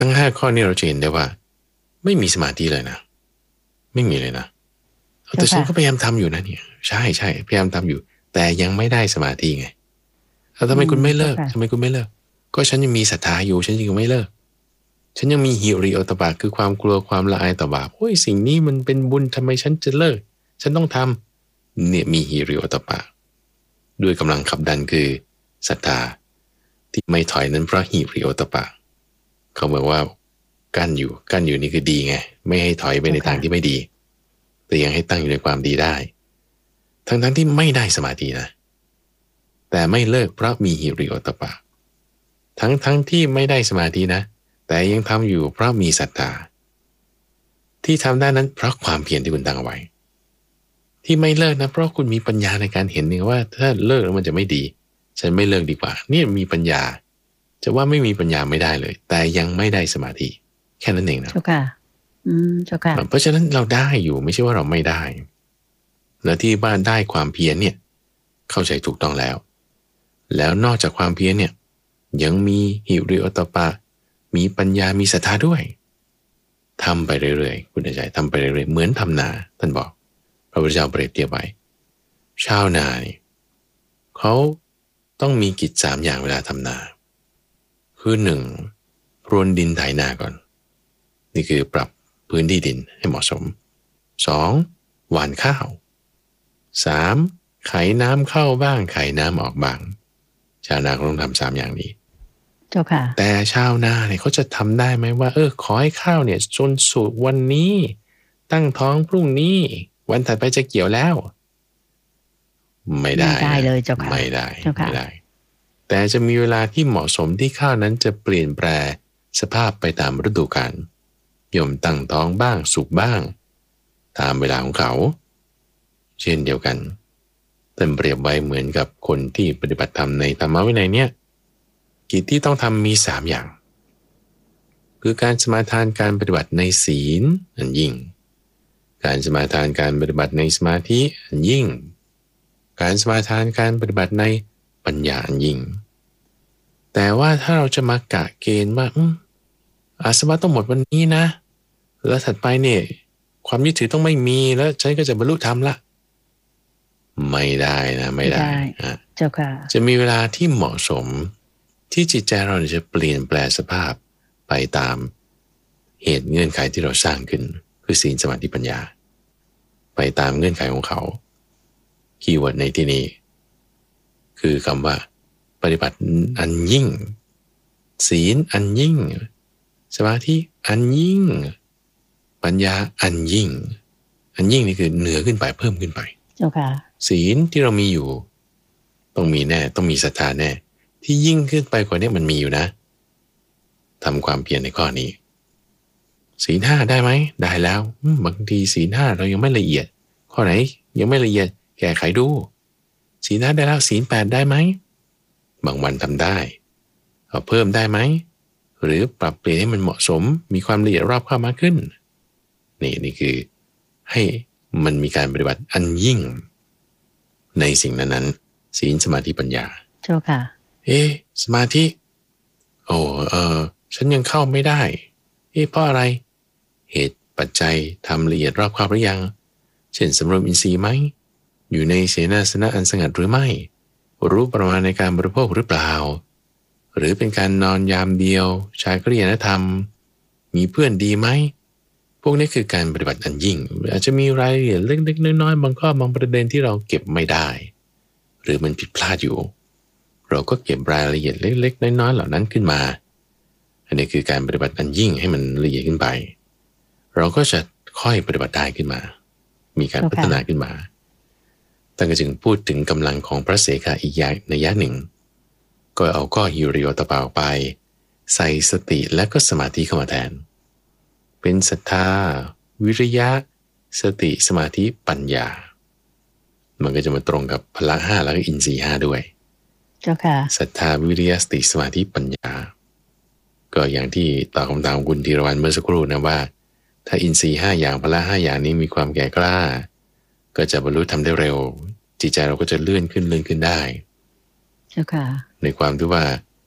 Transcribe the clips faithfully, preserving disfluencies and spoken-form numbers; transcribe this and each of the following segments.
ทั้งห้าข้อนี้เราจะเห็นได้ว่าไม่มีสมาธิเลยนะไม่มีเลยนะแต่ฉันก็พยายามทำอยู่นะเนี่ยใช่ใช่พยายามทำอยู่แต่ยังไม่ได้สมาธิไงแล้วทำไมคุณไม่เลิกทำไมคุณไม่เลิกก็ฉันยังมีศรัทธาอยู่ฉันยังไม่เลิกฉันยังมีหิริโอตปะคือความกลัวความละอายต่อบาปโอ้ยสิ่งนี้มันเป็นบุญทำไมฉันจะเลิกฉันต้องทำเนี่ยมีหิริโอตปะด้วยกำลังขับดันคือศรัทธาที่ไม่ถอยนั้นเพราะหิริโอตปะเขาบอกว่ากั้นอยู่กั้นอยู่นี่คือดีไงไม่ให้ถอยไปในทางที่ไม่ดีแต่ยังให้ตั้งอยู่ในความดีได้ทั้งทั้งที่ไม่ได้สมาธินะแต่ไม่เลิกเพราะมีหิริโอตปะทั้งทั้งที่ไม่ได้สมาธินะแต่ยังทำอยู่เพราะมีศรัทธาที่ทำได้นั้นเพราะความเพียรที่คุณตั้งเอาไว้ที่ไม่เลิกนะเพราะคุณมีปัญญาในการเห็นว่าถ้าเลิกแล้วมันจะไม่ดีฉันไม่เลิกดีกว่านี่มีปัญญาจะว่าไม่มีปัญญาไม่ได้เลยแต่ยังไม่ได้สมาธิแค่นั้นเองนะเจ้าค่ะอืมเจ้าค่ะเพราะฉะนั้นเราได้อยู่ไม่ใช่ว่าเราไม่ได้แล้วที่บ้านได้ความเพียรเนี่ยเข้าใจถูกต้องแล้วแล้วนอกจากความเพียรเนี่ยยังมีหิริโอตปะมีปัญญามีศรัทธาด้วยทำไปเรื่อยๆคุณอาจารย์ทำไปเรื่อยๆเหมือนทำนาท่านบอกพระพุทธเจ้าเปรียบเทียบไว้ชาวนาเนี่ยเขาต้องมีกิจสามอย่างเวลาทำนาคือหนึ่งพรวนดินไถนาก่อนนี่คือปรับพื้นที่ดินให้เหมาะสมสองหว่านข้าวสามไขน้ำเข้าบ้างไขน้ำออกบ้างชาวนาเขาต้องทำสามอย่างนี้เจ้าค่ะแต่ชาวนาเนี่ยเขาจะทำได้ไหมว่าเออขอให้ข้าวเนี่ยจนสุกวันนี้ตั้งท้องพรุ่งนี้วันถัดไปจะเกี่ยวแล้วไม่ได้ไม่ได้เลยเจ้าค่ะไม่ได้ไม่ได้แต่จะมีเวลาที่เหมาะสมที่ข้าวนั้นจะเปลี่ยนแปลสภาพไปตามฤดูกาลย่อมตั้งท้องบ้างสุกบ้างตามเวลาของเขาเช่นเดียวกันท่านเปรียบไว้เหมือนกับคนที่ปฏิบัติธรรมในธรรมวินัยเนี่ยกิจที่ต้องทำมีสามอย่างคือการสมาทานการปฏิบัติในศีลอันยิ่งการสมาทานการปฏิบัติในสมาธิอันยิ่งการสมาทานการปฏิบัติในปัญญาอันยิ่งแต่ว่าถ้าเราจะมากะเกณฑ์ว่าอาสวะต้องหมดวันนี้นะแล้วถัดไปเนี่ยความยึดถือต้องไม่มีแล้วฉันก็จะบรรลุธรรมละไม่ได้นะไม่ได้เจ้าค่ะจะมีเวลาที่เหมาะสมที่จิตใจเราจะเปลี่ยนแปลสภาพไปตามเหตุเงื่อนไขที่เราสร้างขึ้นคือศีลสมาธิปัญญาไปตามเงื่อนไขของเขาคีย์เวิร์ดในที่นี้คือคำว่าปฏิบัติอันยิ่งศีลอันยิ่งสมาธิอันยิ่งปัญญาอันยิ่งอันยิ่งนี่คือเหนือขึ้นไปเพิ่มขึ้นไปเจ้าค่ะศีลที่เรามีอยู่ต้องมีแน่ต้องมีศรัทธาแน่ที่ยิ่งขึ้นไปกว่านี้มันมีอยู่นะทำความเพียรในข้อนี้ศีลห้าได้ไหมได้แล้วบางทีศีลห้าเรายังไม่ละเอียดข้อไหนยังไม่ละเอียดแก้ไขดูศีลห้าได้แล้วศีลแปดได้ไหมบางวันทำได้เอาเพิ่มได้ไหมหรือปรับเปลี่ยนให้มันเหมาะสมมีความละเอียดรอบคอบมากขึ้นนี่นี่คือให้มันมีการปฏิบัติอันยิ่งในสิ่งนั้นๆศีลสมาธิปัญญาเจ้าค่ะเอ๊ะสมาธิโอ้เออฉันยังเข้าไม่ได้เอ๊ะเพราะอะไรเหตุปัจจัยทำละเอียดรอบคอบหรือยังเช่นสำรวมอินทรีย์ไหมอยู่ในเสนาสนะอันสงัดหรือไม่รู้ประมาณในการบริโภคหรือเปล่าหรือเป็นการนอนยามเดียวใช้กริยธรรมมีเพื่อนดีไหมพวกนี้คือการปฏิบัติอันยิ่งอาจจะมีรายละเอียดเล็กๆน้อยๆบางข้อบางประเด็นที่เราเก็บไม่ได้หรือมันผิดพลาดอยู่เราก็เก็บรายละเอียดเล็กๆน้อยๆเหล่านั้นขึ้นมาอันนี้คือการปฏิบัติอันยิ่งให้มันละเอียดขึ้นไปเราก็จะค่อยปฏิบัติได้ขึ้นมามีการพัฒนาขึ้นมาตั้งแต่จึงพูดถึงกำลังของพระเสขะอีกอย่างในยะหนึ่งก็เอาก็หิริโอตปะออกไปใส่สติและก็สมาธิเข้ามาแทนเป็นศรัทธาวิริยะสติสมาธิปัญญามันก็จะมาตรงกับพละห้าแล้วก็อินทรีย์ห้าด้วยเจ้าค่ะศรัทธาวิริยะสติสมาธิปัญญาก็อย่างที่ตอบคำถามคุณธีรวรรณเมื่อสักครู่นะว่าถ้าอินทรีย์ห้าอย่างพละห้าอย่างนี้มีความแก่กล้าก็จะบรรลุทำได้เร็วจิตใจเราก็จะเลื่อนขึ้นเลื่อนขึ้นได้เจ้าค่ะในความที่ว่า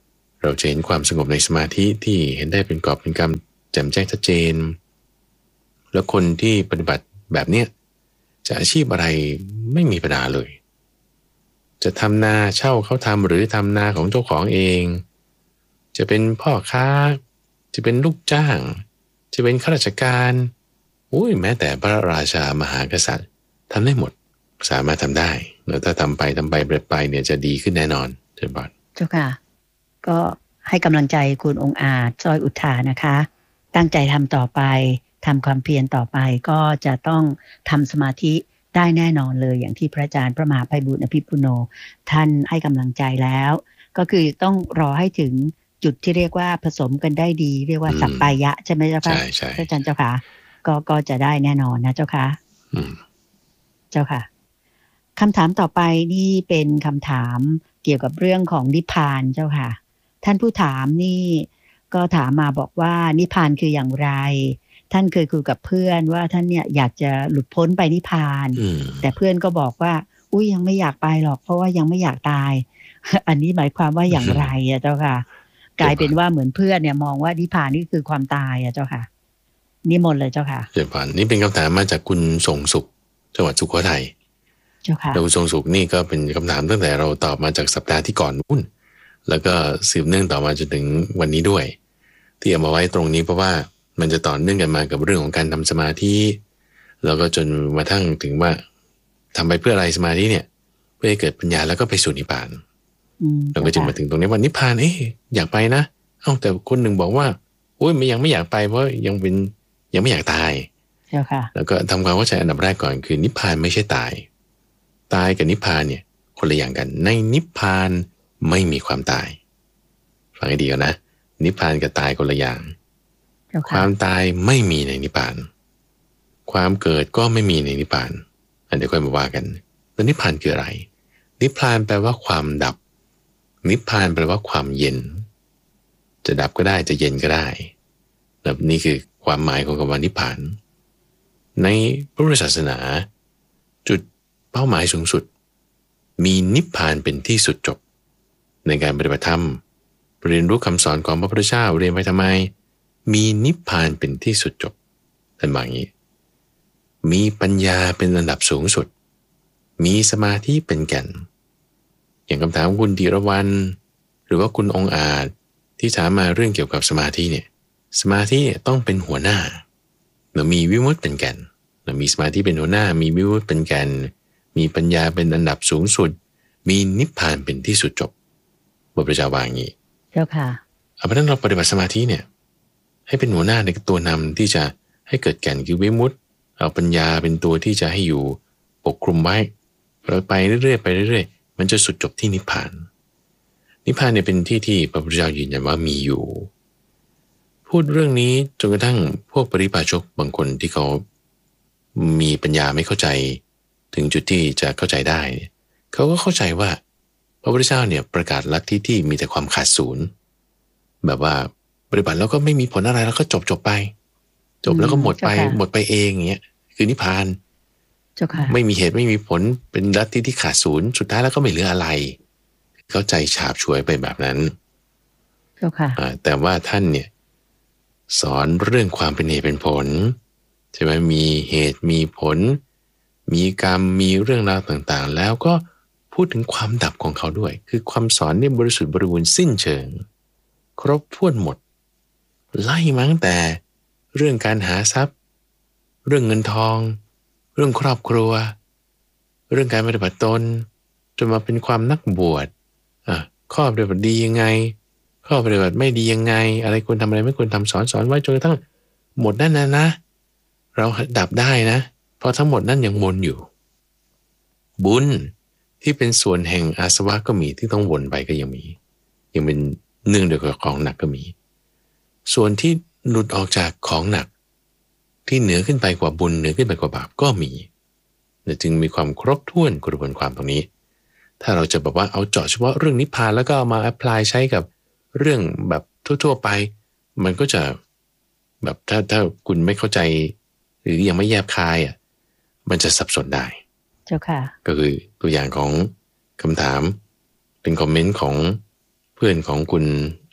เราจะเห็นความสงบในสมาธิที่เห็นได้เป็นกอบเป็นกำแจ่มแจ้งชัดเจนแล้วคนที่ปฏิบัติแบบเนี้ยจะอาชีพอะไรไม่มีปัญหาเลยจะทำนาเช่าเขาทำหรือทำนาของเจ้าของเองจะเป็นพ่อค้าจะเป็นลูกจ้างจะเป็นข้าราชการอุ้ยแม้แต่พระราชามหากษัตริย์ทำได้หมดสามารถทำได้แล้วถ้าทำไปทำไปเปรไปเนี่ยจะดีขึ้นแน่นอนเชิญบอลเจ้าค่ะก็ให้กำลังใจคุณองค์อาจซอยอุทานะคะตั้งใจทำต่อไปทำความเพียรต่อไปก็จะต้องทำสมาธิได้แน่นอนเลยอย่างที่พระอาจารย์พระมหาไพบูลย์อภิปุโนท่านให้กำลังใจแล้วก็คือต้องรอให้ถึงจุดที่เรียกว่าผสมกันได้ดีเรียกว่าสัปปายะใช่ไหมเจ้าค่ะพระอาจารย์เจ้าค่ะก็ก็จะได้แน่นอนนะเจ้าค่ะเจ้าค่ะคำถามต่อไปนี่เป็นคำถามเกี่ยวกับเรื่องของนิพพานเจ้าค่ะท่านผู้ถามนี่ก็ถามมาบอกว่านิพพานคืออย่างไรท่านเคยคุยกับเพื่อนว่าท่านเนี่ยอยากจะหลุดพ้นไปนิพพานแต่เพื่อนก็บอกว่าอุ้ยยังไม่อยากไปหรอกเพราะว่ายังไม่อยากตาย อันนี้หมายความว่าอย่างไรอะเจ้าค่ะกลายเป็นว่าเหมือนเพื่อนเนี่ยมองว่านิพพานนี่คือความตายอะเจ้าค่ะนิมนต์เลยเจ้าค่ะเจ้าค่ะนี่เป็นคำถามมาจากคุณทรงสุขจังหวัดสุโขทัยเจ้าค่ะแล้วคุณทรงสุขนี่ก็เป็นคำถามตั้งแต่เราตอบมาจากสัปดาห์ที่ก่อนนู่นแล้วก็สืบเนื่องต่อมาจนถึงวันนี้ด้วยที่เอามาไว้ตรงนี้เพราะว่ามันจะต่อเนื่องกันมากับเรื่องของการทำสมาธิแล้วก็จนมาทั้งถึงว่าทำไปเพื่ออะไรสมาธิเนี่ยเพื่อให้เกิดปัญญาแล้วก็ไปสู่นิพพานเราก็จึงมาถึงตรงนี้ว่านิพพานเอ๊ะอยากไปนะเอ้าแต่คนหนึ่งบอกว่าโอ้ยไม่ยังไม่อยากไปเพราะยังเป็นยังไม่อยากตายแล้วก็ทำความเข้าใจอันดับแรกก่อนคือนิพพานไม่ใช่ตายตายกับนิพพานเนี่ยคนละอย่างกันในนิพพานไม่มีความตายฟังให้ดีก่อนนะนิพพานกับตายคนละอย่างความตายไม่มีในนิพพานความเกิดก็ไม่มีในนิพพานอันเดี๋ยวค่อยมาว่ากันแล้วนิพพานคืออะไรนิพพานแปลว่าความดับนิพพานแปลว่าความเย็นจะดับก็ได้จะเย็นก็ได้แล้วนี่คือความหมายของคำว่านิพพานในพระพุทธศาสนาจุดเป้าหมายสูงสุดมีนิพพานเป็นที่สุดจบในการปฏิบัติธรรมเรียนรู้คำสอนของพระพุทธเจ้าเรียนไปทำไมมีนิพพานเป็นที่สุดจบท่านบอกอย่างนี้มีปัญญาเป็นระดับสูงสุดมีสมาธิเป็นแก่นอย่างคำถามคุณธีรวรรณหรือว่าคุณองค์อาจที่ถามมาเรื่องเกี่ยวกับสมาธิเนี่ยสมาธิเนี่ยต้องเป็นหัวหน้าเรามีวิมุตติเป็นแก่นเรามีสมาธิเป็นหัวหน้ามีวิมุตติเป็นแก่นมีปัญญาเป็นอันดับสูงสุดมีนิพพานเป็นที่สุดจบพระพุทธเจ้าวางอย่างนี้เจ้าค่ะเพราะฉะนั้นเราปฏิบัติสมาธิเนี่ยให้เป็นหัวหน้าในตัวนำที่จะให้เกิดแก่นคือวิมุตติเอาปัญญาเป็นตัวที่จะให้อยู่ปกคลุมไว้เราไปเรื่อยๆไปเรื่อยๆมันจะสุดจบที่นิพพานนิพพานเนี่ยเป็นที่ที่พระพุทธเจ้ายืนยันว่ามีอยู่พูดเรื่องนี้จนกระทั่งพวกปริพาชกบางคนที่เขามีปัญญาไม่เข้าใจถึงจุดที่จะเข้าใจได้เขาก็เข้าใจว่าพระพุทธเจ้าเนี่ยประกาศลัทธิที่มีแต่ความขาดศูนย์แบบว่าปฏิบัติแล้วก็ไม่มีผลอะไรแล้วก็จบจบไปจบแล้วก็หมดไปหมดไปเองอย่างเงี้ยคือนิพพานไม่มีเหตุไม่มีผลเป็นลัทธิที่ขาดศูนย์สุดท้ายแล้วก็ไม่เหลืออะไรเข้าใจฉาบฉวยไปแบบนั้นแต่ว่าท่านเนี่ยสอนเรื่องความเป็นเหตุเป็นผลใช่ไหมมีเหตุมีผลมีกรรมมีเรื่องราวต่างๆแล้วก็พูดถึงความดับของเขาด้วยคือความสอนนี่บริสุทธิ์บริบูรณ์สิ้นเชิงครบถ้วนหมดไล่มาตั้งแต่เรื่องการหาทรัพย์เรื่องเงินทองเรื่องครอบครัวเรื่องการปฏิบัติตนจนมาเป็นความนักบวชอ่ะข้อปฏิบัติดียังไงข้อปฏิบัติไม่ดียังไงอะไรควรทำอะไรไม่ควรทำสอนสอนไว้จนกระทั่งหมดนั่นนะนะเราดับได้นะเพราะทั้งหมดนั่นยังวนอยู่บุญที่เป็นส่วนแห่งอาสวะก็มีที่ต้องวนไปก็ยังมียังเป็นเนื่องด้วยกับของหนักก็มีส่วนที่หลุดออกจากของหนักที่เหนือขึ้นไปกว่าบุญเหนือขึ้นไปกว่าบาปก็มีจึงมีความครบถ้วนกระบวนความตรงนี้ถ้าเราจะแบบว่าเอาเจาะเฉพาะเรื่องนิพพานแล้วก็เอามาแอพพลายใช้กับเรื่องแบบทั่วๆไปมันก็จะแบบถ้าถ้าคุณไม่เข้าใจหรือยังไม่แยบคายอ่ะมันจะสับสนได้เจ้าค่ะก็คือตัวอย่างของคำถามเป็นคอมเมนต์ของเพื่อนของคุณ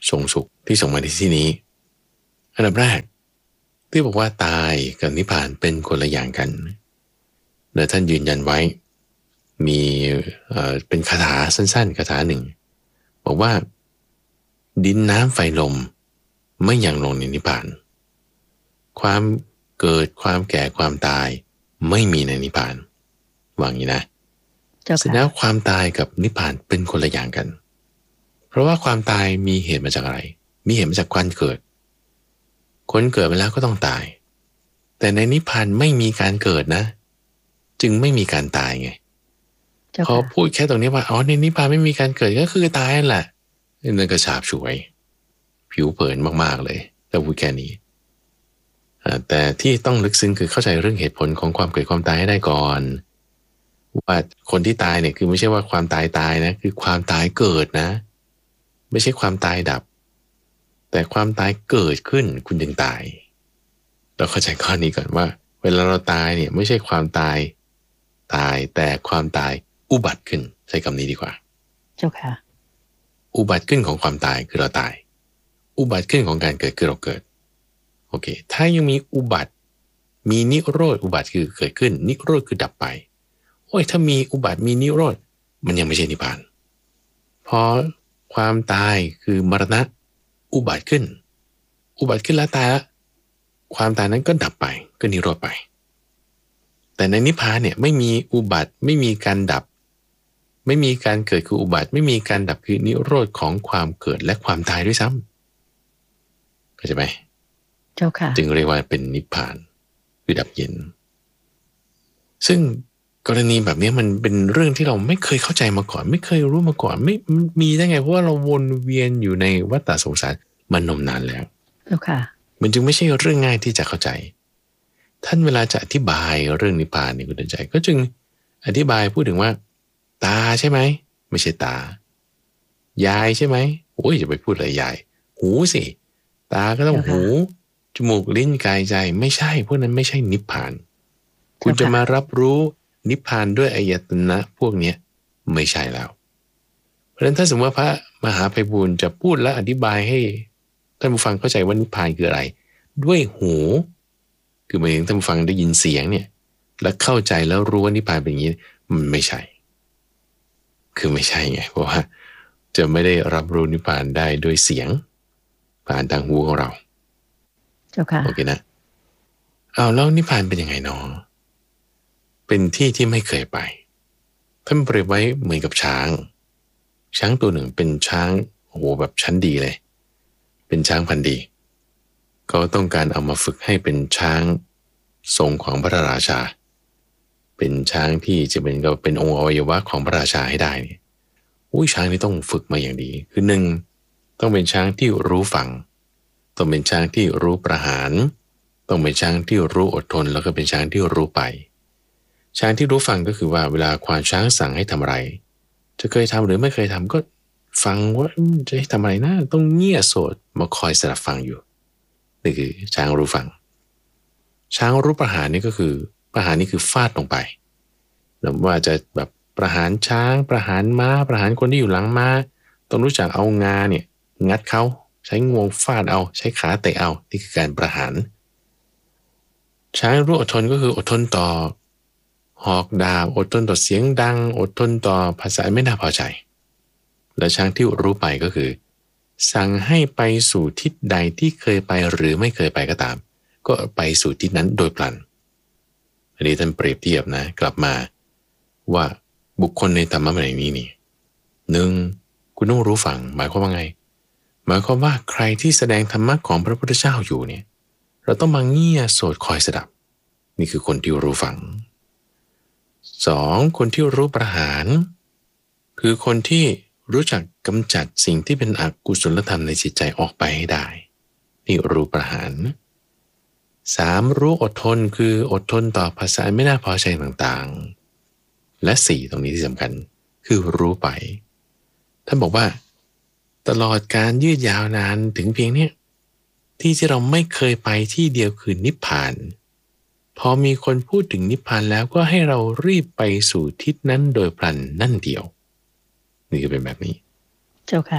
ทรงสุขที่ส่งมาในที่นี้อันดับแรกที่บอกว่าตายกับนิพพานเป็นคนละอย่างกันเดี๋ยวท่านยืนยันไว้มีเอ่อเป็นคาถาสั้นๆคาถาหนึ่งบอกว่าดินน้ำไฟลมไม่ยังลงในนิพพานความเกิดความแก่ความตายไม่มีในนิพพานว่างี้นะเสร็จแล้วความตายกับนิพพานเป็นคนละอย่างกันเพราะว่าความตายมีเหตุมาจากอะไรมีเหตุมาจากการเกิดคนเกิดไปแล้วก็ต้องตายแต่ในนิพพานไม่มีการเกิดนะจึงไม่มีการตายไงพอพูดแค่ตรงนี้ว่าอ๋อในนิพพานไม่มีการเกิดก็คือตายนั่นแหละนั่นก็ฉาบฉวยผิวเผินมากๆเลยแต่พูดแค่นี้แต่ที่ต้องลึกซึ้งคือเข้าใจเรื่องเหตุผลของความเกิดความตายให้ได้ก่อนว่าคนที่ตายเนี่ยคือไม่ใช่ว่าความตายตายนะคือความตายเกิดนะไม่ใช่ความตายดับแต่ความตายเกิดขึ้นคุณจึงตายเราเข้าใจข้อนี้ก่อนว่าเวลาเราตายเนี่ยไม่ใช่ความตายตายแต่ความตายอุบัติขึ้นใช้คำนี้ดีกว่าเจ้าค่ะอุบัติขึ้นของความตายคือเราตายอุบัติขึ้นของการเกิดคือเราเกิดโอเคถ้ายังมีอุบัติมีนิโรธอุบัติคือเกิดขึ้นนิโรธคือดับไปโอ้ยถ้ามีอุบัติมีนิโรธมันยังไม่ใช่นิพพานพอความตายคือมรณะอุบัติขึ้นอุบัติขึ้นแล้วตายแล้วความตายนั้นก็ดับไปก็นิโรธไปแต่ในนิพพานเนี่ยไม่มีอุบัติไม่มีการดับไม่มีการเกิดคืออุบัติไม่มีการดับคือนิโรธของความเกิดและความตายด้วยซ้ำเข้าใจไหมเจ้าค่ะจึงเรียกว่าเป็นนิพพานคือดับเย็นซึ่งกรณีแบบนี้มันเป็นเรื่องที่เราไม่เคยเข้าใจมาก่อนไม่เคยรู้มาก่อนไม่มีได้ไงเพราะว่าเราวนเวียนอยู่ในวัฏสงสารมานมนานแล้วเจ้าค่ะมันจึงไม่ใช่เรื่องง่ายที่จะเข้าใจท่านเวลาจะอธิบายเรื่องนิพพานนี่คุณใจก็จึงอธิบายพูดถึงว่าตาใช่ไหมไม่ใช่ตายายใช่ไหมโอ้ยจะไปพูดอะไรยายหูสิตาก็ต้องหูจมูกลิ้นกายใจไม่ใช่พวกนั้นไม่ใช่นิพพานคุณจะมารับรู้นิพพานด้วยอายตนะพวกนี้ไม่ใช่แล้วเพราะฉะนั้นถ้าสมมติว่าพระมหาไพบูลย์จะพูดและอธิบายให้ท่านผู้ฟังเข้าใจว่านิพพานคืออะไรด้วยหูคือหมายถึงท่านผู้ฟังได้ยินเสียงเนี่ยและเข้าใจแล้วรู้ว่านิพพานเป็นอย่างนี้มันไม่ใช่คือไม่ใช่ไงเพราะว่าจะไม่ได้รับรู้นิพพานได้ด้วยเสียงผ่านทางหูของเราเจ้าค่ะโอเคนะเอาแล้วนิพพานเป็นยังไงเนาะเป็นที่ที่ไม่เคยไปท่านเปรียบไว้เหมือนกับช้างช้างตัวหนึ่งเป็นช้างโอ้โหแบบชั้นดีเลยเป็นช้างพันธุ์ดีเขาต้องการเอามาฝึกให้เป็นช้างทรงของพระราชาเป็นช้างที่จะเป็นก็เป็นองค์อวัยวะของพระราชาให้ได้เนี่ยอุ้ยช้างนี่ต้องฝึกมาอย่างดีคือหนึ่งต้องเป็นช้างที่รู้ฟังต้องเป็นช้างที่รู้ประหารต้องเป็นช้างที่รู้อดทนแล้วก็เป็นช้างที่รู้ไปช้างที่รู้ฟังก็คือว่าเวลาควานช้างสั่งให้ทำอะไรจะเคยทำหรือไม่เคยทำก็ฟังว่าจะให้ทำอะไรนะต้องเงี่ยโสดมาคอยสดับฟังอยู่นี่คือช้างรู้ฟังช้างรู้ประหารนี่ก็คือประหารนี่คือฟาดลงไปแล้วว่าจะแบบประหารช้างประหารม้าประหารคนที่อยู่หลังม้าต้องรู้จักเอางาเนี่ยงัดเขาใช้งวงฟาดเอาใช้ขาเตะเอานี่คือการประหารช้างรู้อดทนก็คืออดทนต่อหอกดาบอดทนต่อเสียงดังอดทนต่อภาษาไม่น่าพอใจและช้างที่รู้ไปก็คือสั่งให้ไปสู่ทิศใดที่เคยไปหรือไม่เคยไปก็ตามก็ไปสู่ทิศนั้นโดยพลันอันนี้ท่านเปรียบเทียบนะกลับมาว่าบุคคลในธรรมะในนี้นี่หนึ่งคุณต้องรู้ฟังหมายความว่าไงหมายความว่าใครที่แสดงธรรมะของพระพุทธเจ้าอยู่เนี่ยเราต้องมาเงี่ยโสดคอยสดับนี่คือคนที่รู้ฟังสองคนที่รู้ประหารคือคนที่รู้จักกำจัดสิ่งที่เป็นอกุศลธรรมในจิตใจออกไปให้ได้นี่รู้ประหารสามรู้อดทนคืออดทนต่อภาษาไม่น่าพอใจต่างๆและสี่ตรงนี้ที่สำคัญคือรู้ไปท่านบอกว่าตลอดการยืดยาวนานถึงเพียงนี้ที่ที่เราไม่เคยไปที่เดียวคือนิพพานพอมีคนพูดถึงนิพพานแล้วก็ให้เรารีบไปสู่ทิศนั้นโดยพลันนั่นเดียวนี่ก็เป็นแบบนี้เจ้าค่ะ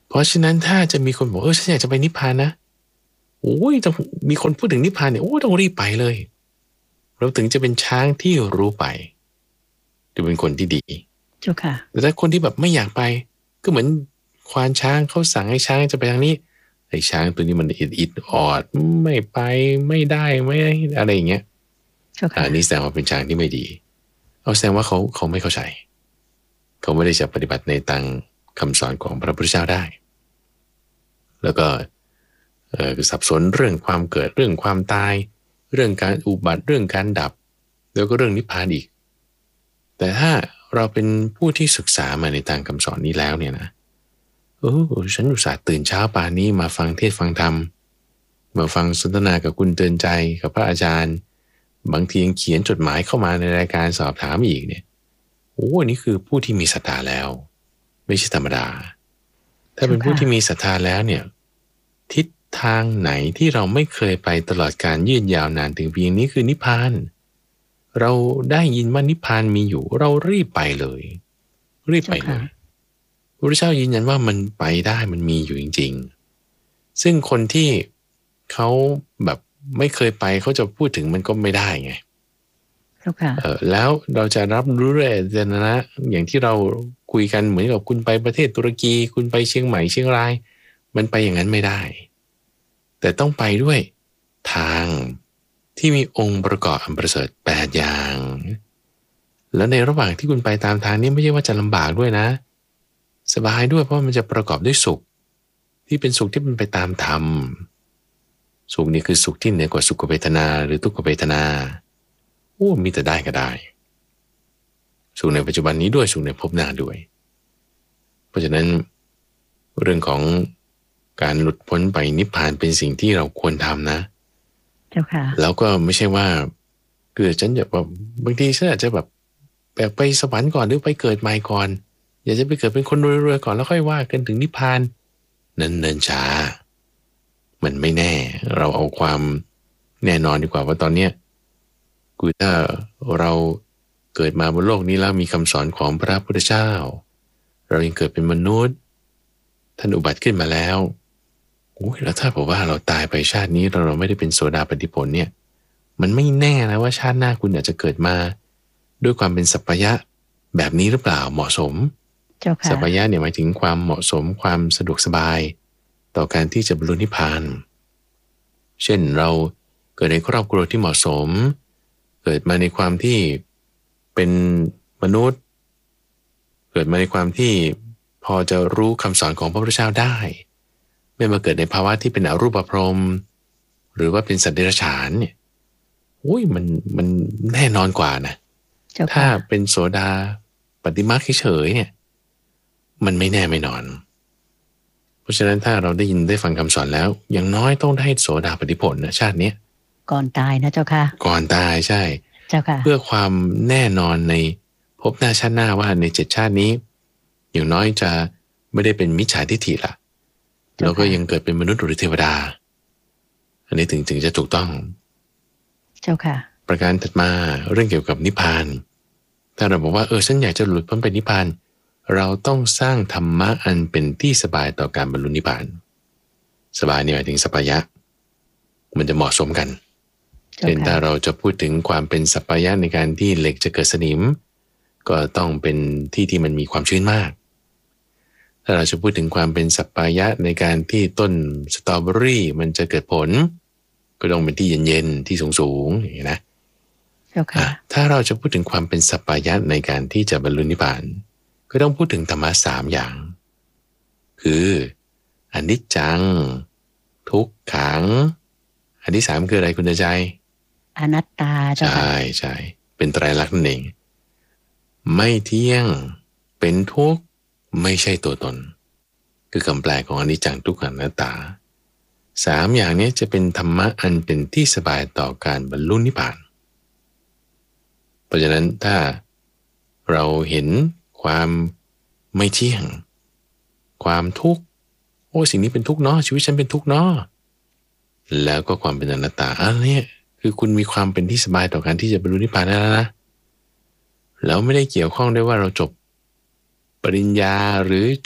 เพราะฉะนั้นถ้าจะมีคนบอกเออฉันอยากจะไปนิพพานนะโอ้ยต้องมีคนพูดถึงนิพพานเนี่ยโอ้ต้องรีบไปเลยเราถึงจะเป็นช้างที่รู้ไปจะเป็นคนที่ดีเจ้าค่ะแต่ถ้าคนที่แบบไม่อยากไปก็เหมือนควานช้างเขาสั่งให้ช้างจะไปทางนี้ไอ้ช้างตัวนี้มันอิดอิดออดไม่ไปไม่ได้ไม่อะไรอย่างเงี้ยอันนี้แสดงว่าเป็นช้างที่ไม่ดีเอาแสดงว่าเขาเขาไม่เข้าใจเขาไม่ได้จะปฏิบัติในทางคำสอนของพระพุทธเจ้าได้แล้วก็สับสนเรื่องความเกิดเรื่องความตายเรื่องการอุบัติเรื่องการดับแล้วก็เรื่องนิพพานอีกแต่ถ้าเราเป็นผู้ที่ศึกษามาในทางคำสอนนี้แล้วเนี่ยนะโอ้ฉันอุตส่าห์ตื่นเช้าป่านนี้มาฟังเทศฟังธรรมมาฟังสนทนากับคุณเตือนใจกับพระอาจารย์บางทียังเขียนจดหมายเข้ามาในรายการสอบถามอีกเนี่ยโอ้นี่คือผู้ที่มีศรัทธาแล้วไม่ใช่ธรรมดาถ้าเป็นผู้ที่มีศรัทธาแล้วเนี่ยทิศทางไหนที่เราไม่เคยไปตลอดการยืดยาวนานถึงเพียงนี้คือนิพพานเราได้ยินว่านิพพานมีอยู่เรารีบไปเลยรีบไปเลยพระพุทธเจ้ายืนยันว่ามันไปได้มันมีอยู่จริงๆซึ่งคนที่เขาแบบไม่เคยไปเขาจะพูดถึงมันก็ไม่ได้ไงเออแล้วเราจะรับรู้เลยนะอย่างที่เราคุยกันเหมือนกับคุณไปประเทศตุรกีคุณไปเชียงใหม่เชียงรายมันไปอย่างนั้นไม่ได้แต่ต้องไปด้วยทางที่มีองค์ประกอบอันประเสริฐแปดอย่างแล้วในระหว่างที่คุณไปตามทางนี้ไม่ใช่ว่าจะลำบากด้วยนะสบายด้วยเพราะมันจะประกอบด้วยสุขที่เป็นสุขที่เป็นไปตามธรรมสุขนี้คือสุขที่เหนือกว่าสุขเวทนาหรือทุกขเวทนาโอ้มีแต่ได้ก็ได้สุขในปัจจุบันนี้ด้วยสุขในภพหน้าด้วยเพราะฉะนั้นเรื่องของการหลุดพ้นไปนิพพานเป็นสิ่งที่เราควรทำนะเจ้าค่ะแล้วก็ไม่ใช่ว่าเกิดฉันจะแบบบางทีฉันอาจจะแบบแบบไปสวรรค์ก่อนหรือไปเกิดใหม่ก่อนอยากจะไปเกิดเป็นคนรวยๆก่อนแล้วค่อยว่ากันถึงนิพพานนั้นเนินช้ามันไม่แน่เราเอาความแน่นอนดีกว่าว่าตอนเนี้ยคือถ้าเราเกิดมาบนโลกนี้แล้วมีคำสอนของพระพุทธเจ้าเรายังเกิดเป็นมนุษย์ท่านอุบัติขึ้นมาแล้วโอ้ยแล้วถ้าบอกว่าเราตายไปชาตินี้เราเราไม่ได้เป็นโสดาปัตติผลเนี่ยมันไม่แน่นะว่าชาติหน้าคุณอาจจะเกิดมาด้วยความเป็นสัพพยะแบบนี้หรือเปล่าเหมาะสมสัพพยะเนี่ยหมายถึงความเหมาะสมความสะดวกสบายต่อการที่จะบรรลุนิพพานเช่นเราเกิดในครอบครัวที่เหมาะสมเกิดมาในความที่เป็นมนุษย์เกิดมาในความที่พอจะรู้คำสอนของพระพุทธเจ้าได้ไม่มาเกิดในภาวะที่เป็นอรูปพรหมหรือว่าเป็นสัตว์เดรัจฉานเนี่ยอุ้ยมันมันแน่นอนกว่านะถ้าเป็นโสดาปฏิมาเฉยๆเนี่ยมันไม่แน่ไม่นอนเพราะฉะนั้นถ้าเราได้ยินได้ฟังคำสอนแล้วอย่างน้อยต้องได้โสดาปัตติผลนะชาตินี้ก่อนตายนะเจ้าค่ะก่อนตายใช่เจ้าค่ะเพื่อความแน่นอนในภพหน้าชาติหน้าว่าในเจ็ดชาตินี้อย่างน้อยจะไม่ได้เป็นมิจฉาทิฏฐิละแล้วก็ยังเกิดเป็นมนุษย์หรือเทวดาอันนี้ถึงถึงจะถูกต้องเจ้าค่ะประการถัดมาเรื่องเกี่ยวกับนิพพานถ้าเราบอกว่าเออฉันอยากจะหลุดพ้นไปนิพพานเราต้องสร้างธรรมะอันเป็นที่สบายต่อการบรรลุนิพพานสบายนี่หมายถึงสัพพยะมันจะเหมาะสมกันเช่นถ้าเราจะพูดถึงความเป็นสัพพยะในการที่เหล็กจะเกิดสนิมก็ต้องเป็นที่ที่มันมีความชื้นมากถ้าเราจะพูดถึงความเป็นสัพพยะในการที่ต้นสตรอเบอรี่มันจะเกิดผลก็ต้องเป็นที่เย็นๆที่สูงๆอย่างนี้นะถ้าเราจะพูดถึงความเป็นสัพพยะในการที่จะบรรลุนิพพานก็ต้องพูดถึงธรรมะสามอย่างคืออนิจจังทุกขังอันที่สามคืออะไรคุณใจอนัตตาใช่ใช่เป็นไตรลักษณ์นั่นเองไม่เที่ยงเป็นทุกข์ไม่ใช่ตัวตนคือคำแปลของอนิจจังทุกขังอนัตตาสามอย่างนี้จะเป็นธรรมะอันเป็นที่สบายต่อการบรรลุนิพพานเพราะฉะนั้นถ้าเราเห็นความไม่เที่ยงความทุกข์โอ้สิ่งนี้เป็นทุกข์เนาะชีวิตฉันเป็นทุกข์เนาะแล้วก็ความเป็นอนัตตาอันนี้คือคุณมีความเป็นที่สบายต่อการที่จะบรรลุนิพพานแล้วนะแล้วไม่ได้เกี่ยวข้องด้วยว่าเราจบปริญญาหรือจบป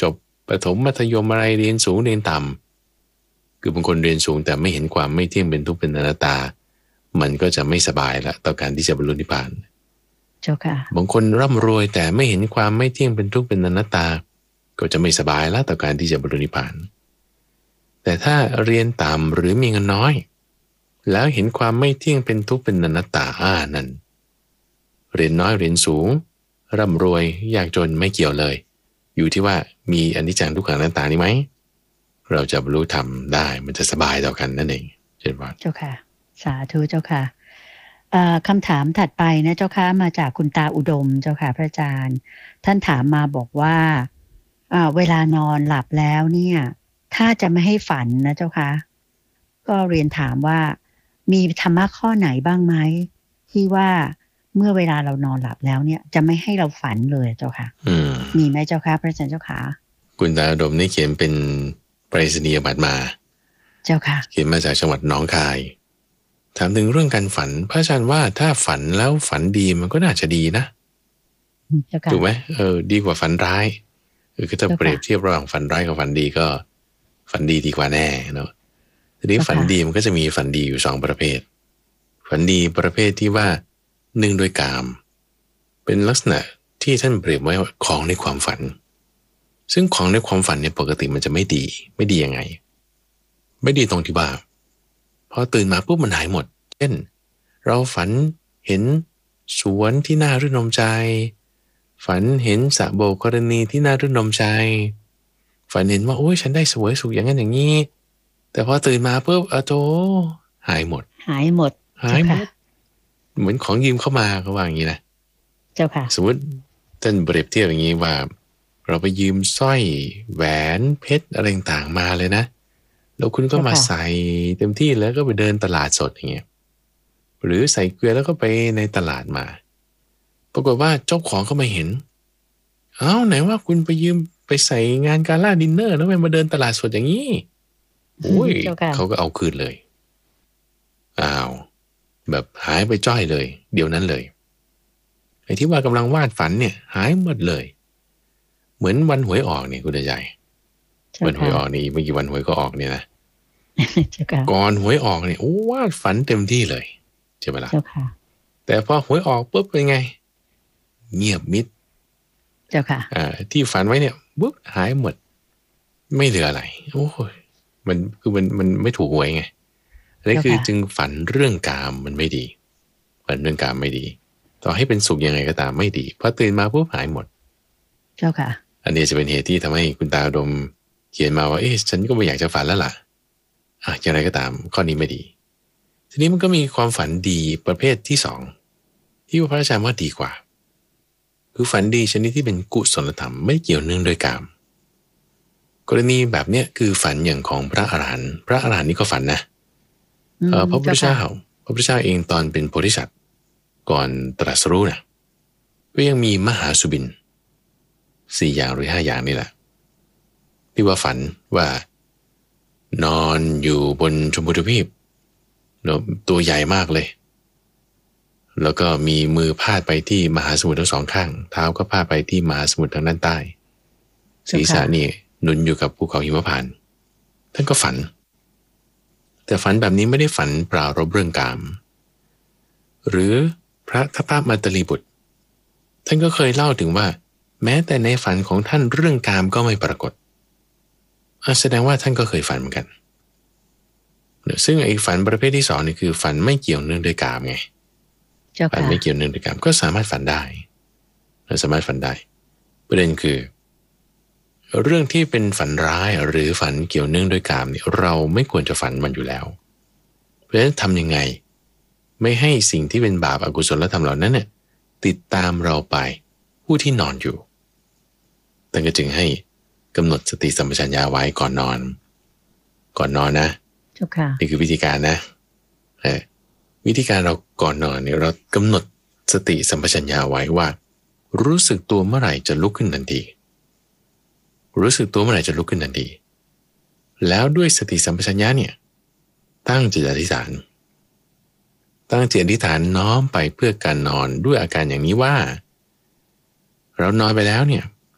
ประถมมัธยมอะไรเรียนสูงเรียนต่ำคือบางคนเรียนสูงแต่ไม่เห็นความไม่เที่ยงเป็นทุกข์เป็นอนัตตามันก็จะไม่สบายละต่อการที่จะบรรลุนิพพานเจ้าค่ะบางคนร่ำรวยแต่ไม่เห็นความไม่เที่ยงเป็นทุกข์เป็นอนัตตาก็จะไม่สบายละต่อการที่จะบรรลุนิพพานแต่ถ้าเรียนต่ำหรือมีเงินน้อยแล้วเห็นความไม่เที่ยงเป็นทุกข์เป็นอนัตตาอ่านั่นเรียนน้อยเรียนสูงร่ำรวยยากจนไม่เกี่ยวเลยอยู่ที่ว่ามีอนิจจังทุกขังอนัตตานี้ไหมเราจะบรรลุธรรมได้มันจะสบายต่อกันนั่นเองเช่นว่าเจ้าค่ะสาธุเจ้าค่ะคำถามถัดไปนะเจ้าค่ะมาจากคุณตาอุดมเจ้าค่ะพระอาจารย์ท่านถามมาบอกว่าเวลานอนหลับแล้วเนี่ยถ้าจะไม่ให้ฝันนะเจ้าค่ะก็เรียนถามว่ามีธรรมะข้อไหนบ้างไหมที่ว่าเมื่อเวลาเรานอนหลับแล้วเนี่ยจะไม่ให้เราฝันเลยเจ้าค่ะมมีไหมเจ้าค่ะพระอาจารย์เจ้าค่ะคุณตาอุดมนี่เขียนเป็นไปรษณียบัตรมาเจ้าค่ะเขียนมาจากจังหวัดหนองคายถามถึงเรื่องการฝันพระอาจารย์ว่าถ้าฝันแล้วฝันดีมันก็น่าจะดีนะถูกไหมเออดีกว่าฝันร้ายคือถ้าเปรียบเทียบระหว่างฝันร้ายกับฝันดีก็ฝันดีดีกว่าแน่เนาะทีนี้ฝันดีมันก็จะมีฝันดีอยู่สองประเภทฝันดีประเภทที่ว่าหนึ่งโดยกามเป็นลักษณะที่ท่านเปรียบไว้ว่าของในความฝันซึ่งของในความฝันเนี่ยปกติมันจะไม่ดีไม่ดียังไงไม่ดีตรงที่ว่าพอตื่นมาปุ๊บมันหายหมดเช่นเราฝันเห็นสวนที่น่ารื่นรมใจฝันเห็นสระโบกรณีที่น่ารื่นรมใจฝันเห็นว่าโอ้ยฉันได้สวยสุขอย่างนั้นอย่างนี้แต่พอตื่นมาปุ๊บอะโธหายหมดหายหมดหายหมดเหมือนของยืมเข้ามาเขาว่าอย่างนี้นะเจ้าค่ะสมมติท่านเปรียบเทียบอย่างนี้ว่าเราไปยืมสร้อยแหวนเพชรอะไรต่างๆมาเลยนะแล้วคุณก็มาใส่เต็มที่แล้วก็ไปเดินตลาดสดอย่างเงี้ยหรือใส่เกลือแล้วก็ไปในตลาดมาปรากฏว่าเจ้าของเขามาเห็นอ้าวไหนว่าคุณไปยืมไปใส่งานการ่าดินเนอร์แล้วไปมาเดินตลาดสดอย่างนี้โอ้ยเขาก็เอาคืนเลยอ้าวแบบหายไปจ้อยเลยเดี๋ยวนั้นเลยไอ้ที่ว่ากำลังวาดฝันเนี่ยหายหมดเลยเหมือนวันหวยออกเนี่ยคุณใจวันหวยออกนี่ไม่กี่วันหวยก็ออกเนี่ยนะก่อนหวยออกเนี่ยโอ้วาดฝันเต็มที่เลยใช่ไหมล่ะแต่พอหวยออกปุ๊บเป็นไงเงียบมิดเจ้าค่ะอ่าที่ฝันไว้เนี่ยปุ๊บหายหมดไม่เหลืออะไรโอ้ยมันคือมันมันไม่ถูกหวยไงนี่คือจึงฝันเรื่องกามมันไม่ดีฝันเรื่องกามไม่ดีต่อให้เป็นสุขยังไงก็ตามไม่ดีพอตื่นมาปุ๊บหายหมดเจ้าค่ะอันนี้จะเป็นเหตุที่ทำให้คุณตาอุดมเขียนมาว่าเอ๊ะฉันก็ไม่อยากจะฝันแล้วล่ะอ่ะอย่างไรก็ตามข้อนี้ไม่ดีทีนี้มันก็มีความฝันดีประเภทที่สองที่พระอาจารย์ว่าดีกว่าคือฝันดีชนิดที่เป็นกุศลธรรมไม่เกี่ยวเนื่องโดยกามกรณีแบบเนี้ยคือฝันอย่างของพระอรหันต์พระอรหันต์นี่ก็ฝันนะเออพระพุทธเจ้าพระพุทธเจ้าเองตอนเป็นโพธิสัตว์ก่อนตรัสรู้นะก็ยังมีมหาสุบินสี่อย่างหรือห้าอย่างนี่แหละที่ว่าฝันว่านอนอยู่บนชมพูทวีปตัวใหญ่มากเลยแล้วก็มีมือพาดไปที่มหาสมุทรทั้งสองข้างเท้าก็พาดไปที่มหาสมุทรทางด้านใต้ศีรษะนี่หนุนอยู่กับภูเขาหิมพานต์ท่านก็ฝันแต่ฝันแบบนี้ไม่ได้ฝันปรารภเรื่องกามหรือพระทัพพมัตตลีบุตรท่านก็เคยเล่าถึงว่าแม้แต่ในฝันของท่านเรื่องกามก็ไม่ปรากฏแสดงว่าท่านก็เคยฝันเหมือนกันซึ่งไอ้ฝันประเภทที่สองนี่คือฝันไม่เกี่ยวเนื่องด้วยกามไงฝันไม่เกี่ยวเนื่องด้วยกามก็สามารถฝันได้เราสามารถฝันได้ประเด็นคือเรื่องที่เป็นฝันร้ายหรือฝันเกี่ยวเนื่องด้วยกามเนี่ยเราไม่ควรจะฝันมันอยู่แล้วเพราะฉะนั้นทำยังไงไม่ให้สิ่งที่เป็นบาปอกุศลธรรมเหล่านั้นเนี่ยติดตามเราไปผู้ที่นอนอยู่แต่ก็จึงให้กำหนดสติสัมปชัญญะไว้ก่อนนอนก่อนนอนนะนี่คือวิธีการนะวิธีการเราก่อนนอนเนี่ยเรากำหนดสติสัมปชัญญะไว้ว่ารู้สึกตัวเมื่อไหร่จะลุกขึ้นทันทีรู้สึกตัวเมื่อไหร่จะลุกขึ้นทันทีแล้วด้วยสติสัมปชัญญะเนี่ยตั้งจิตอธิษฐานตั้งจิตอธิษฐานน้อมไปเพื่อการนอนด้วยอาการอย่างนี้ว่าเรานอนไปแล้วเนี่ยข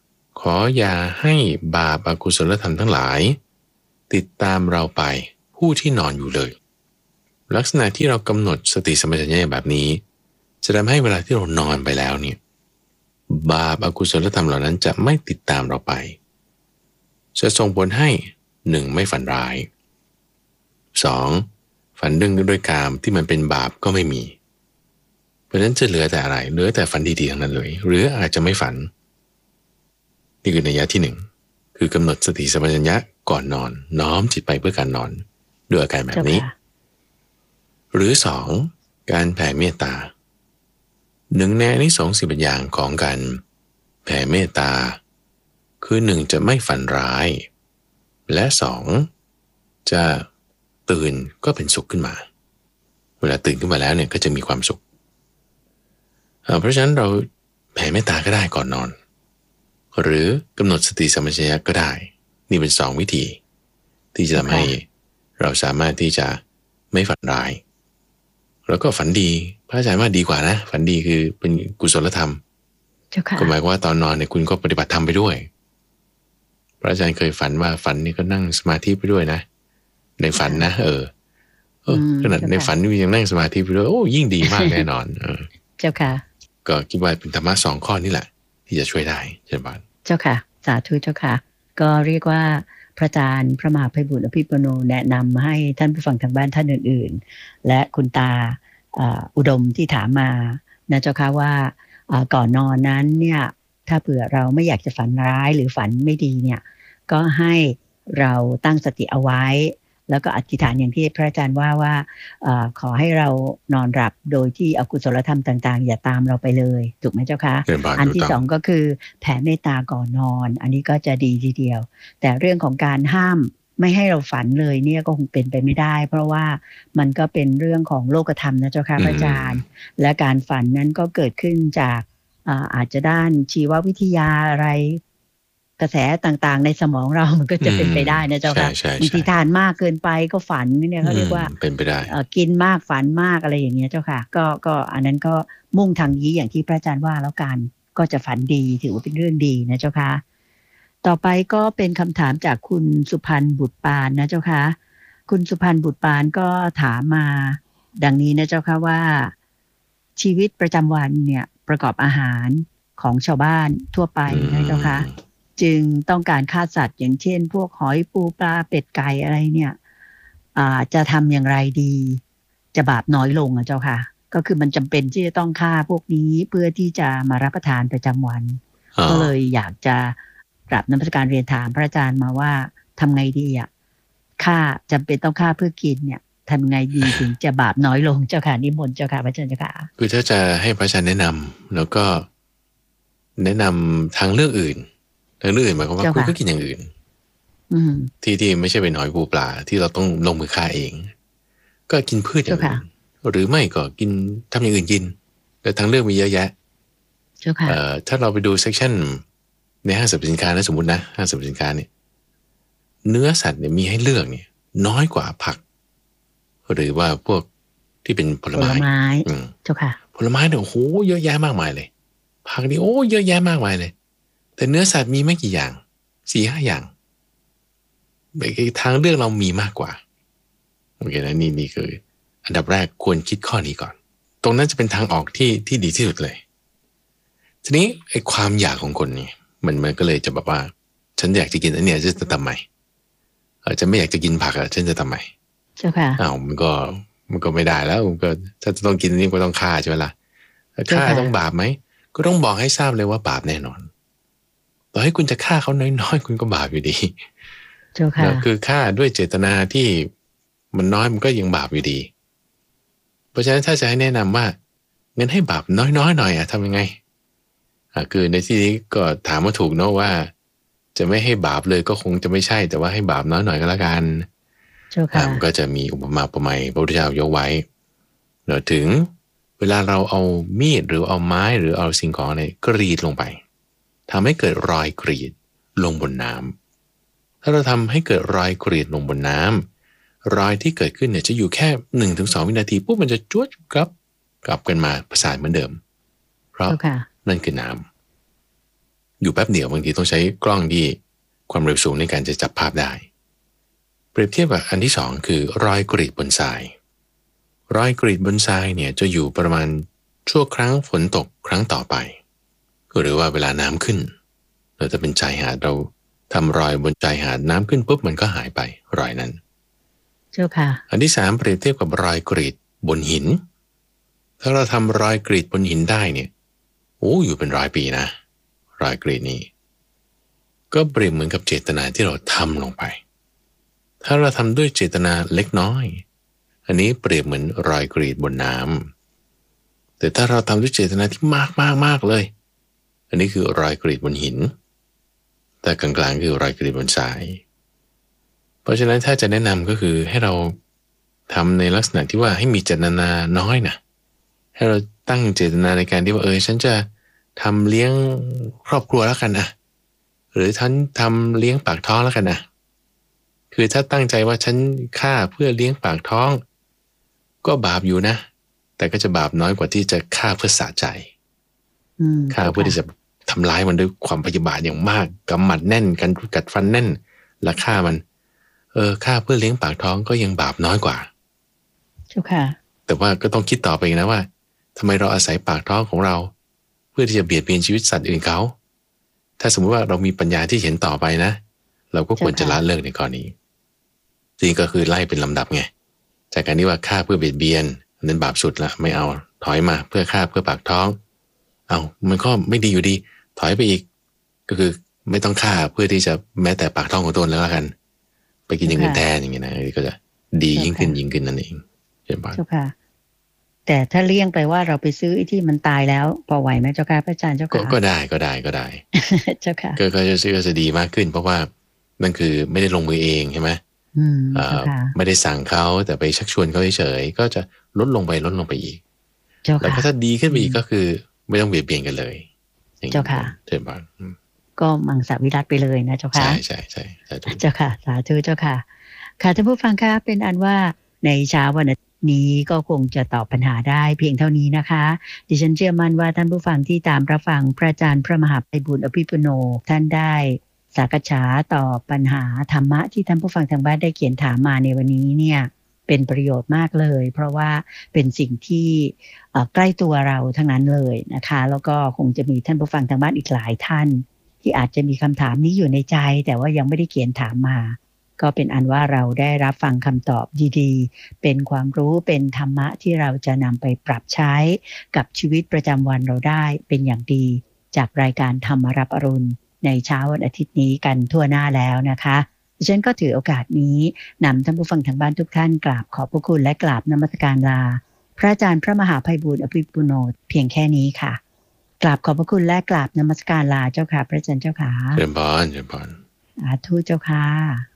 ออย่าให้บาปอกุศลธรรมทั้งหลายติดตามเราไปผู้ที่นอนอยู่เลยลักษณะที่เรากำหนดสติสัมปชัญญะแบบนี้จะทำให้เวลาที่เรานอนไปแล้วเนี่ยบาปอกุศลธรรมเหล่านั้นจะไม่ติดตามเราไปจะส่งผลให้หนึ่งไม่ฝันร้ายสองฝันเรื่องด้วยกามที่มันเป็นบาปก็ไม่มีเพราะฉะนั้นจะเหลือแต่อะไรเหลือแต่ฝันดีๆทั้งนั้นเลยหรืออาจจะไม่ฝันนี่คือนัยยะที่หนึ่งคือกำหนดสติสัมปชัญญะก่อนนอนน้อมจิตไปเพื่อการนอนด้วยอาการแบบนี้หรือสองการแผ่เมตตาหนึ่งในอานิสงส์สิบอย่างของการแผ่เมตตาคือหนึ่งจะไม่ฝันร้ายและสองจะตื่นก็เป็นสุขขึ้นมาเวลาตื่นขึ้นมาแล้วเนี่ยก็จะมีความสุขเพราะฉะนั้นเราแผ่เมตตาก็ได้ก่อนนอนหรือกำหนดสติสัมปชัญญะก็ได้นี่เป็นสองวิธีที่จะทำให้เราสามารถที่จะไม่ฝันร้ายแล้วก็ฝันดีพระอาจารย์ว่าดีกว่านะฝันดีคือเป็นกุศลธรรมก็หมายว่าตอนนอนเนี่ยคุณก็ปฏิบัติธรรมไปด้วยพระอาจารย์เคยฝันว่าฝันนี่ก็นั่งสมาธิไปด้วยนะในฝันนะเออเออขนาดในฝันนี่ยังนั่งสมาธิไปด้วยโอ้ยิ่งดีมากแน่นอนเออเจ้าค่ะก็คิดว่าเป็นธรรมะสองข้อนี่แหละที่จะช่วยได้เช่นกันเจ้าค่ะสาธุเจ้าค่ะก็เรียกว่าพระอาจารย์พระมหาไพบุญอภิปุโนแนะนำให้ท่านผู้ฟังทางบ้านท่านอื่นๆและคุณตาอุดมที่ถามมานะเจ้าค่ะว่าก่อนนอนนั้นเนี่ยถ้าเผื่อเราไม่อยากจะฝันร้ายหรือฝันไม่ดีเนี่ยก็ให้เราตั้งสติเอาไว้แล้วก็อธิษฐานอย่างที่พระอาจารย์ว่าว่าขอให้เรานอนหลับโดยที่อกุศลธรรมต่างๆอย่าตามเราไปเลยถูกไหมเจ้าคะอันที่สองก็คือแผ่เมตตาก่อนนอนอันนี้ก็จะดีทีเดียวแต่เรื่องของการห้ามไม่ให้เราฝันเลยเนี่ยก็คงเป็นไปไม่ได้เพราะว่ามันก็เป็นเรื่องของโลกธรรมนะเจ้าค่ะพระอาจารย์และการฝันนั้นก็เกิดขึ้นจากอาจจะด้านชีววิทยาอะไรกระแสต่างๆในสมองเรามันก็จะเป็นไปได้นะเจ้าค่ะบางทีทานมากเกินไปก็ฝันเนี่ยเขาเรียกว่าเป็นไปได้กินมากฝันมากอะไรอย่างเงี้ยเจ้าค่ะก็ก็อันนั้นก็มุ่งทางนี้อย่างที่พระอาจารย์ว่าแล้วกันก็จะฝันดีถือว่าเป็นเรื่องดีนะเจ้าค่ะต่อไปก็เป็นคำถามจากคุณสุพันธ์บุตรปานนะเจ้าค่ะคุณสุพันธ์บุตรปานก็ถามมาดังนี้นะเจ้าค่ะว่าชีวิตประจำวันเนี่ยประกอบอาหารของชาวบ้านทั่วไปนะเจ้าค่ะจึงต้องการฆ่าสัตว์อย่างเช่นพวกหอยปูปลาเป็ดไก่อะไรเนี่ยจะทำอย่างไรดีจะบาปน้อยลงอ่ะเจ้าค่ะก็คือมันจำเป็นที่จะต้องฆ่าพวกนี้เพื่อที่จะมารับประทานประจำวันก็เลยอยากจะกราบนมัสการเรียนถามพระอาจารย์มาว่าทำไงดีอ่ะฆ่าจำเป็นต้องฆ่าเพื่อกินเนี่ยทำไงดีถึงจะบาปน้อยลงเจ้าค่ะนิมนต์เจ้าค่ะพระอาจารย์เจ้าค่ะคือถ้าจะให้พระอาจารย์แนะนำแล้วก็แนะนำทางเลือกอื่นทางเลือกอื่นหมายความว่าคุณก็กินอย่างอื่นที่ที่ไม่ใช่เป็นหอยปูปลาที่เราต้องลงมือฆ่าเองก็กินพืชอย่างอื่นหรือไม่ก็กินทำอย่างอื่นกินแต่ทางเลือกมีเยอะแยะถ้าเราไปดูเซกชันในห้างสรรพสินค้านะสมมตินะห้างสรรพสินค้าเนี่ยเนื้อสัตว์เนี่ยมีให้เลือกเนี่ยน้อยกว่าผักหรือว่าพวกที่เป็นผลไม้ผลไม้เจ้าค่ะผลไม้เนี่ยโอ้โหเยอะแยะมากมายเลยผักนี่โอ้เยอะแยะมากมายเลยแต่เนื้อสัตว์มีไม่กี่อย่างสี่ห้าอย่างทางเลือกเรามีมากกว่าโอเคนะนี่นี่คืออันดับแรกควรคิดข้อนี้ก่อนตรงนั้นจะเป็นทางออกที่ที่ดีที่สุดเลยทีนี้ไอ้ความอยากของคนนี่มันมันก็เลยจะแบบว่าฉันอยากจะกินอันเนี้ยจะทำไมเออฉันไม่อยากจะกินผักอ่ะฉันจะทำไมเจ้าค่ะอ้าวมันก็มันก็ไม่ได้แล้วมันก็ถ้าจะต้องกินนี่ก็ต้องฆ่าใช่ไหมล่ะฆ่าต้องบาปไหมก็ต้องบอกให้ทราบเลยว่าบาปแน่นอนต่อให้คุณจะฆ่าเขาน้อยๆคุณก็บาปอยู่ดีเจ้าค่ะคือฆ่าด้วยเจตนาที่มันน้อยมันก็ยังบาปอยู่ดีเพราะฉะนั้นถ้าจะให้แนะนำว่าเงินให้บาปน้อยๆหน่อยอ่ะทำยังไงอ่าคือในที่นี้ก็ถามว่าถูกเนาะว่าจะไม่ให้บาปเลยก็คงจะไม่ใช่แต่ว่าให้บาปน้อยหน่อยก็แล้วกันเจ้าค่ะก็จะมีอุปมาอุปไมยพระพุทธเจ้ายกไว้เดี๋ยวถึงเวลาเราเอามีดหรือเอาไม้หรือเอาสิ่งของอะไรกรีดลงไปทำให้เกิดรอยกรีดลงบนน้ำถ้าเราทำให้เกิดรอยกรีดลงบนน้ำรอยที่เกิดขึ้นเนี่ยจะอยู่แค่หนึ่งถึงสองวินาทีปุ๊บมันจะจวดกลับกลับกันมาประสานเหมือนเดิมเพราะนั่นคือน้ำอยู่แป๊บเดียวบางทีต้องใช้กล้องที่ความเร็วสูงในการจะจับภาพได้เปรียบเทียบกับอันที่สองคือรอยกรีดบนทรายรอยกรีดบนทรายเนี่ยจะอยู่ประมาณชั่วครั้งฝนตกครั้งต่อไปหรือว่าเวลาน้ำขึ้นเราจะเป็นชายหาดเราทำรอยบนชายหาดน้ำขึ้นปุ๊บมันก็หายไปรอยนั้นเจ้าค่ะอันที่สามเปรียบเทียบกับรอยกรีดบนหินถ้าเราทำรอยกรีดบนหินได้เนี่ยโอ้อยู่เป็นร้อยปีนะรอยกรีดนี้ก็เปรียบเหมือนกับเจตนาที่เราทำลงไปถ้าเราทำด้วยเจตนาเล็กน้อยอันนี้เปรียบเหมือนรอยกรีดบนน้ำแต่ถ้าเราทำด้วยเจตนาที่มากมากมากเลยอันนี้คือรอยกรีดบนหินแต่กลางๆคือรอยกรีดบนทรายเพราะฉะนั้นถ้าจะแนะนำก็คือให้เราทำในลักษณะที่ว่าให้มีเจตนาน้อยนะให้เราตั้งเจตนาในการที่ว่าเออฉันจะทำเลี้ยงครอบครัวแล้วกันนะหรือฉันทำเลี้ยงปากท้องแล้วกันนะคือถ้าตั้งใจว่าฉันฆ่าเพื่อเลี้ยงปากท้องก็บาปอยู่นะแต่ก็จะบาปน้อยกว่าที่จะฆ่าเพื่อสะใจฆ่าเพื่อที่จะทำร้ายมันด้วยความพยาบาทอย่างมากกำหมัดแน่นกันกัดฟันแน่นและฆ่ามันเออฆ่าเพื่อเลี้ยงปากท้องก็ยังบาปน้อยกว่าเจ้าค่ะแต่ว่าก็ต้องคิดต่อไปนะว่าทำไมเราอาศัยปากท้องของเราเพื่อที่จะเบียดเบียนชีวิตสัตว์อื่นเขาถ้าสมมติว่าเรามีปัญญาที่เห็นต่อไปนะเราก็ควรจะละเลิกในข้อนี้จริงก็คือไล่เป็นลำดับไงจากการที่ว่าฆ่าเพื่อเบียดเบียนนั้นบาปสุดละไม่เอาถอยมาเพื่อฆ่าเพื่อปากท้องเอามันก็ไม่ดีอยู่ดีถอยไปอีกก็คือไม่ต้องฆ่าเพื่อที่จะแม้แต่ปากท้องของตนแล้วกันไปกินอย่างอื่นแทนอย่างเงี้ยนะก็จะดียิ่งขึ้นยิ่งขึ้นนั่นเองใช่ไหมเจ้าค่ะแต่ถ้าเลี่ยงไปว่าเราไปซื้อที่มันตายแล้วพอไหวไหมเจ้าค่ะพระอาจารย์เจ้าค่ะก็ได้ก็ได้ก็ได้เจ้าค่ะก็จะซื้อจะดีมากขึ้นเพราะว่านั่นคือไม่ได้ลงมือเองใช่ไหมไม่ได้สั่งเขาแต่ไปชักชวนเขาเฉยๆก็จะลดลงไปลดลงไปอีกแล้วก็ถ้าดีขึ้นไปอีกก็คือไม่ต้องเบียดเบียนกันเลยเจ้าค่ะเช่นบ้างก็มังสวิรัติไปเลยนะเจ้าค่ะใช่ใช่ใช่เจ้าค่ะสาธุเจ้าค่ะค่ะท่านผู้ฟังคะเป็นอันว่าในเช้าวันนี้ก็คงจะตอบปัญหาได้เพียงเท่านี้นะคะดิฉันเชื่อมั่นว่าท่านผู้ฟังที่ตามรับฟังพระอาจารย์พระมหาไพบูลย์อภิปุโนท่านได้สักษาตอบปัญหาธรรมะที่ท่านผู้ฟังทางบ้านได้เขียนถามมาในวันนี้เนี่ยเป็นประโยชน์มากเลยเพราะว่าเป็นสิ่งที่ใกล้ตัวเราทั้งนั้นเลยนะคะแล้วก็คงจะมีท่านผู้ฟังทางบ้านอีกหลายท่านที่อาจจะมีคำถามนี้อยู่ในใจแต่ว่ายังไม่ได้เขียนถามมาก็เป็นอันว่าเราได้รับฟังคำตอบดีๆเป็นความรู้เป็นธรรมะที่เราจะนำไปปรับใช้กับชีวิตประจำวันเราได้เป็นอย่างดีจากรายการธรรมรับอรุณในเช้าวันอาทิตย์นี้กันทั่วหน้าแล้วนะคะดิฉันก็ถือโอกาสนี้นำท่านผู้ฟังทางบ้านทุกท่านกราบขอบพระคุณและกราบนมัสการลาพระอาจารย์พระมหาไพบูลย์อภิปุโนเพียงแค่นี้ค่ะกราบขอบพระคุณและกราบนมัสการลาเจ้าค่ะพระอาจารย์เจ้าค่ะเชิญพรเชิญพรสาธุเจ้าค่ะ